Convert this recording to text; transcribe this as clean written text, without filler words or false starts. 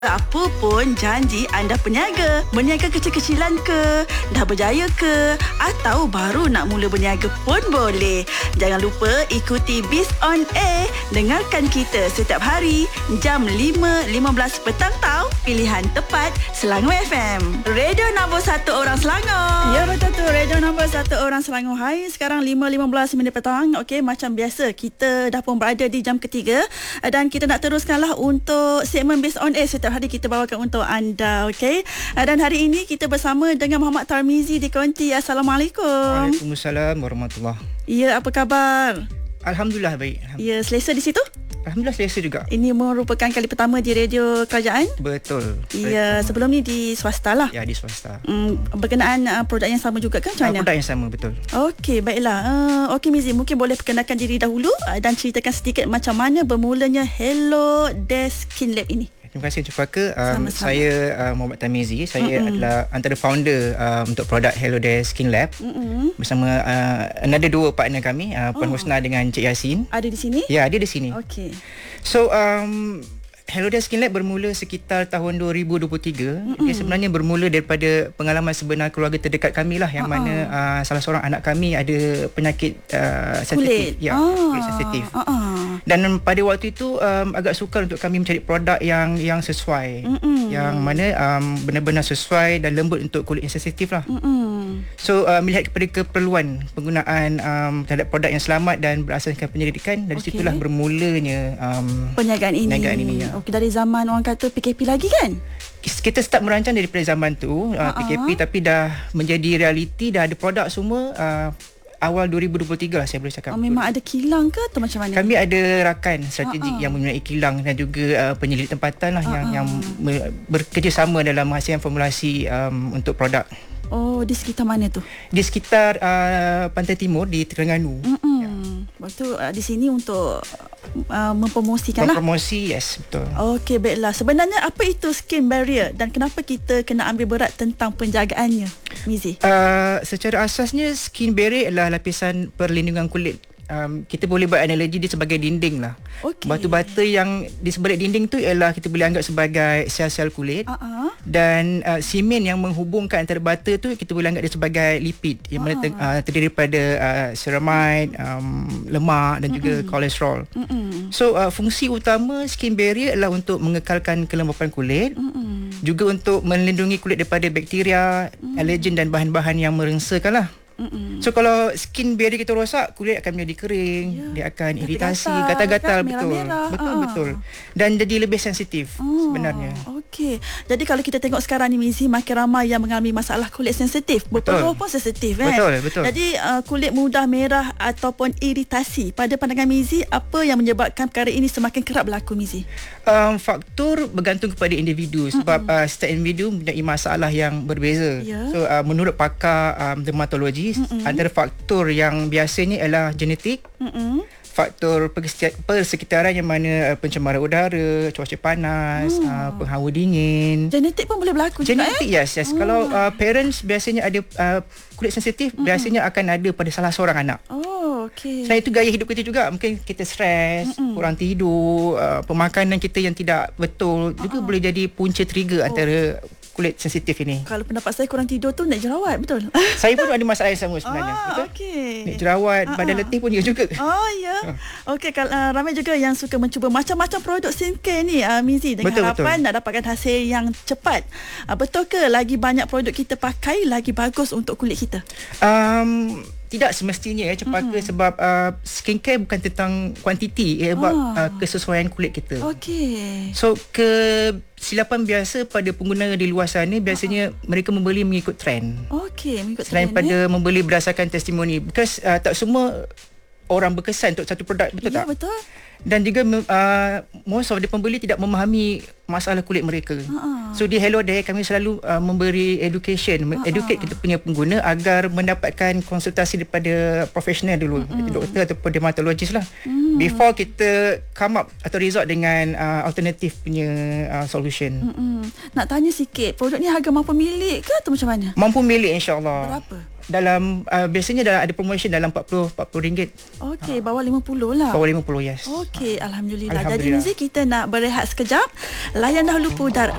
Apa pun janji anda peniaga. Berniaga kecil-kecilan ke? Dah berjaya ke? Atau baru nak mula berniaga pun boleh. Jangan lupa ikuti Biz on Air. Dengarkan kita setiap hari jam 5.15 petang tau. Pilihan tepat Selangor FM. Radio nombor 1 orang Selangor. Ya betul tu. Radio nombor 1 orang Selangor. Hai, sekarang 5.15 minit petang. Okey, macam biasa kita dah pun berada di jam ketiga. Dan kita nak teruskanlah untuk segmen Biz on Air setiap hari kita bawakan untuk anda, okey. Dan hari ini kita bersama dengan Muhammad Tarmizi di Konti. Assalamualaikum. Waalaikumsalam warahmatullahi. Ya, apa khabar? Alhamdulillah baik. Ya, selesa di situ? Alhamdulillah selesa juga. Ini merupakan kali pertama di radio kerajaan? Betul. Ya, sebelum ni di swasta lah. Ya, di swasta. Berkenaan produk yang sama juga kan? Macam mana? Produk yang sama, betul. Okey, baiklah. Okey Mizi, mungkin boleh perkenalkan diri dahulu dan ceritakan sedikit macam mana bermulanya Hello Day Skin Lab ini. Terima kasih Cempaka. Saya Muhammad Tarmizi. Saya adalah antara founder untuk produk Hello Day Skin Lab. Bersama another dua partner kami, Puan Husna dengan Cik Yasin. Ada di sini? Ya, ada di sini. Okey. So Hello Day Skin Lab bermula sekitar tahun 2023. Dia sebenarnya bermula daripada pengalaman sebenar keluarga terdekat kami lah, yang mana salah seorang anak kami ada penyakit sensitif. Ya, kulit sensitif. Dan pada waktu itu agak sukar untuk kami mencari produk yang sesuai, yang mana benar-benar sesuai dan lembut untuk kulit yang sensitif lah. So melihat kepada keperluan penggunaan terhadap produk yang selamat dan berasaskan penyelidikan, dari situlah bermulanya perniagaan ini. Ya. Okey, dari zaman orang kata PKP lagi kan? Kita start merancang daripada zaman tu PKP, tapi dah menjadi realiti, dah ada produk semua awal 2023 lah, saya boleh cakap. Memang ada kilang ke atau macam mana? Kami ada rakan strategik yang mempunyai kilang dan juga penyelidik tempatan lah, yang bekerjasama dalam menghasilkan formulasi untuk produk. Oh, di sekitar mana tu? Di sekitar Pantai Timur di Terengganu. Lepas tu di sini untuk mempromosikan lah. Promosi, yes, betul. Okey, baiklah. Sebenarnya apa itu skin barrier dan kenapa kita kena ambil berat tentang penjagaannya, Mizi? Secara asasnya skin barrier adalah lapisan perlindungan kulit. Kita boleh buat analogi dia sebagai dinding lah. Batu-bata yang di sebalik dinding tu ialah kita boleh anggap sebagai sel-sel kulit. Dan simen yang menghubungkan antara bata tu kita boleh anggap dia sebagai lipid, yang mana terdiri daripada ceramide, lemak dan juga kolesterol. So fungsi utama skin barrier adalah untuk mengekalkan kelembapan kulit, juga untuk melindungi kulit daripada bakteria, alergen dan bahan-bahan yang merengsakan lah. So kalau skin barrier kita rosak, kulit akan menjadi kering, dia akan iritasi, gatal-gatal, betul. Dan jadi lebih sensitif sebenarnya. Okey. Jadi kalau kita tengok sekarang ni Mizi, makin ramai yang mengalami masalah kulit sensitif. Berpeluh pun sensitif kan? Betul. Jadi kulit mudah merah ataupun iritasi. Pada pandangan Mizi, apa yang menyebabkan perkara ini semakin kerap berlaku, Mizi? Faktor bergantung kepada individu, sebab setiap individu mempunyai masalah yang berbeza. So menurut pakar dermatologi, antara faktor yang biasanya ialah genetik, faktor persekitaran yang mana pencemaran udara, cuaca panas, penghawa dingin. Genetik pun boleh berlaku genetik, juga yes. Kalau parents biasanya ada kulit sensitif, biasanya akan ada pada salah seorang anak. Okay. Selain itu gaya hidup kita juga, mungkin kita stres, kurang tidur, pemakanan kita yang tidak betul juga boleh jadi punca trigger antara kulit sensitif ini. Kalau pendapat saya, kurang tidur tu naik jerawat, betul? Saya pun ada masalah yang sama sebenarnya. Betul? Naik jerawat, badan letih pun juga. Okey, kalau ramai juga yang suka mencuba macam-macam produk skincare ni, Mizi, dengan harapan nak dapatkan hasil yang cepat. Betul ke lagi banyak produk kita pakai lagi bagus untuk kulit kita? Tidak semestinya Cempaka, sebab skincare bukan tentang kuantiti, ia buat kesesuaian kulit kita. Okey. So kesilapan biasa pada pengguna di luar sana, biasanya mereka membeli mengikut trend. Okey, mengikut selain trend. Selain pada membeli berdasarkan testimoni, because tak semua orang berkesan untuk satu produk, betul tak? Betul. Dan juga most of the pembeli tidak memahami masalah kulit mereka. So di Hello Day kami selalu memberi education, educate kita punya pengguna agar mendapatkan konsultasi daripada profesional dulu, doktor ataupun dermatologis lah, before kita come up atau resort dengan alternatif punya solution. Nak tanya sikit, produk ni harga mampu milik ke atau macam mana? Mampu milik, insyaAllah. Berapa? dalam biasanya ada promotion dalam 40 ringgit. Okey, bawah 50 lah. Bawah 50, yes. Okey, Alhamdulillah. Jadi Alhamdulillah. Nizi, kita nak berehat sekejap. Layan dahulu